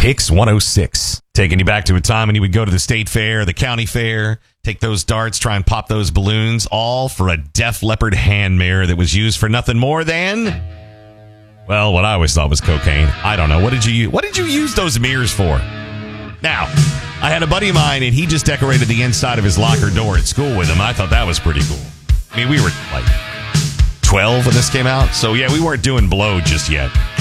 Hicks 106. Taking you back to a time when you would go to the state fair, the county fair, take those darts, try and pop those balloons, all for a Def Leppard hand mirror that was used for nothing more than, well, what I always thought was cocaine. I don't know. What did you use those mirrors for? Now, I had a buddy of mine, and he just decorated the inside of his locker door at school with him. I thought that was pretty cool. I mean, we were like 12 when this came out, so yeah, we weren't doing blow just yet.